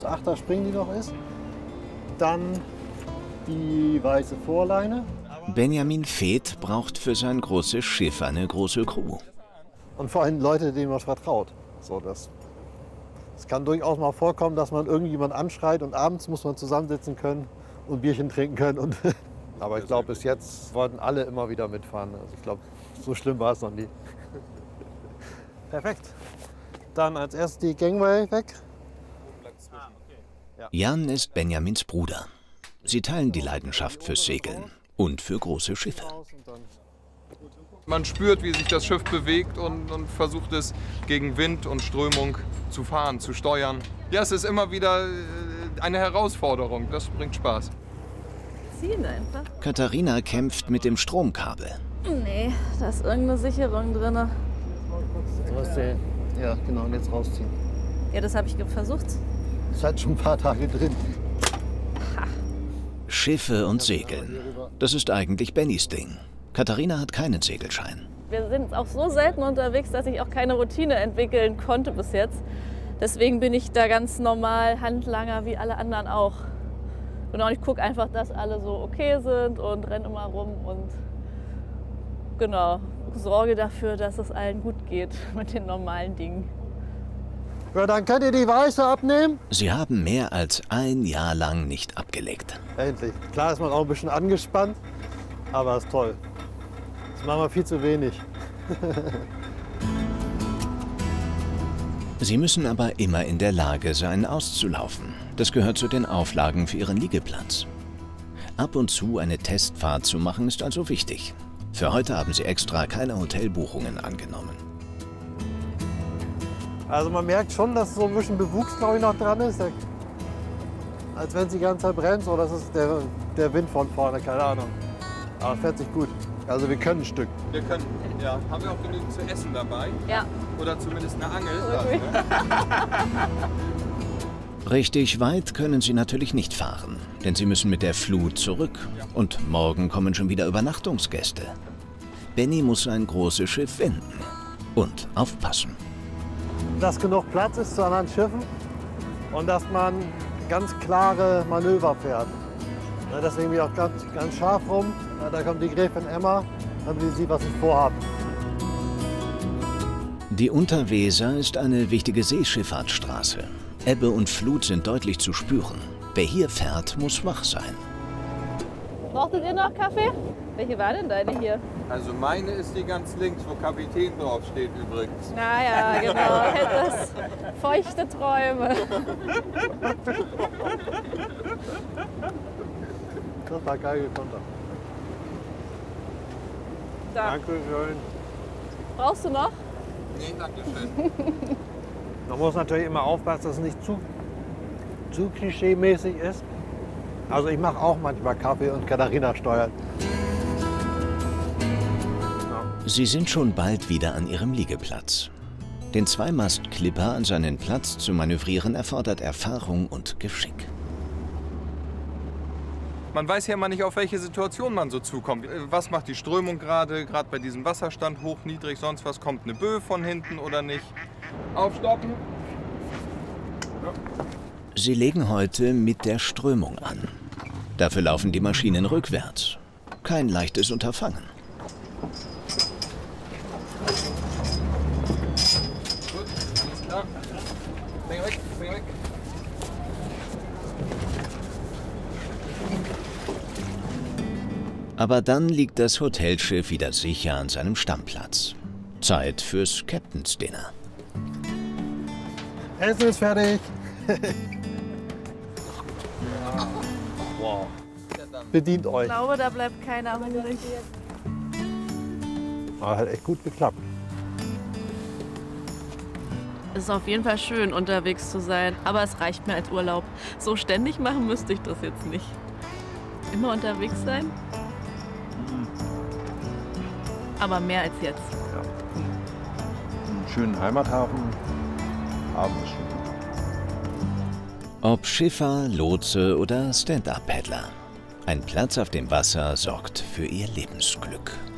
Achter Spring, die noch ist. Dann die weiße Vorleine. Benjamin Feeth braucht für sein großes Schiff eine große Crew. Und vor allem Leute, denen man vertraut. So, es kann durchaus mal vorkommen, dass man irgendjemand anschreit und abends muss man zusammensitzen können und Bierchen trinken können. Aber ich glaube, bis jetzt wollten alle immer wieder mitfahren. Also ich glaube, so schlimm war es noch nie. Perfekt. Dann als erstes die Gangway weg. Jan ist Benjamins Bruder. Sie teilen die Leidenschaft fürs Segeln und für große Schiffe. Man spürt, wie sich das Schiff bewegt und versucht es gegen Wind und Strömung zu fahren, zu steuern. Ja, es ist immer wieder eine Herausforderung. Das bringt Spaß. Ziehen einfach. Katharina kämpft mit dem Stromkabel. Nee, da ist irgendeine Sicherung drin. Ja, genau, und jetzt rausziehen. Ja, das habe ich versucht. Ist halt schon ein paar Tage drin. Schiffe und Segeln. Das ist eigentlich Bennys Ding. Katharina hat keinen Segelschein. Wir sind auch so selten unterwegs, dass ich auch keine Routine entwickeln konnte bis jetzt. Deswegen bin ich da ganz normal Handlanger wie alle anderen auch. Genau, ich gucke einfach, dass alle so okay sind und renne immer rum und genau, sorge dafür, dass es allen gut geht mit den normalen Dingen. Ja, dann könnt ihr die weiße abnehmen. Sie haben mehr als ein Jahr lang nicht abgelegt. Endlich. Klar ist man auch ein bisschen angespannt, aber ist toll. Das machen wir viel zu wenig. Sie müssen aber immer in der Lage sein, auszulaufen. Das gehört zu den Auflagen für Ihren Liegeplatz. Ab und zu eine Testfahrt zu machen, ist also wichtig. Für heute haben Sie extra keine Hotelbuchungen angenommen. Also man merkt schon, dass so ein bisschen Bewuchs, glaube ich, noch dran ist. Als wenn es die ganze Zeit bremst oder das ist der Wind von vorne, keine Ahnung. Aber es fährt sich gut. Also wir können ein Stück. Wir können, ja. Haben wir auch genügend zu essen dabei? Ja. Oder zumindest eine Angel? Okay. Richtig weit können Sie natürlich nicht fahren, denn Sie müssen mit der Flut zurück. Und morgen kommen schon wieder Übernachtungsgäste. Benny muss sein großes Schiff wenden und aufpassen. Dass genug Platz ist zu anderen Schiffen und dass man ganz klare Manöver fährt. Ja, deswegen bin ich auch ganz scharf rum. Ja, da kommt die Gräfin Emma, damit sie sieht, was ich vorhabe. Die Unterweser ist eine wichtige Seeschifffahrtsstraße. Ebbe und Flut sind deutlich zu spüren. Wer hier fährt, muss wach sein. Brauchtet ihr noch Kaffee? Welche war denn deine hier? Also meine ist die ganz links, wo Kapitän draufsteht übrigens. Naja, genau. Das feuchte Träume. Das war geil gekonnt. Da. Dankeschön. Brauchst du noch? Nee, danke schön. Man muss natürlich immer aufpassen, dass es nicht zu klischee-mäßig ist. Also ich mache auch manchmal Kaffee und Katharina steuert. Sie sind schon bald wieder an Ihrem Liegeplatz. Den Zweimast-Clipper an seinen Platz zu manövrieren erfordert Erfahrung und Geschick. Man weiß ja immer nicht, auf welche Situation man so zukommt. Was macht die Strömung gerade bei diesem Wasserstand, hoch, niedrig, sonst was? Kommt eine Böe von hinten oder nicht? Aufstoppen. Sie legen heute mit der Strömung an. Dafür laufen die Maschinen rückwärts. Kein leichtes Unterfangen. Gut, alles klar. Finger weg, Finger weg. Aber dann liegt das Hotelschiff wieder sicher an seinem Stammplatz. Zeit fürs Captain's Dinner. Essen ist fertig. Wow. Bedient euch. Ich glaube, da bleibt keiner hungrig. Aber hat echt gut geklappt. Es ist auf jeden Fall schön, unterwegs zu sein, aber es reicht mir als Urlaub. So ständig machen müsste ich das jetzt nicht. Immer unterwegs sein? Aber mehr als jetzt. Ja. Einen schönen Heimathafen, abends schön. Ob Schiffer, Lotse oder Stand-Up-Paddler. Ein Platz auf dem Wasser sorgt für ihr Lebensglück.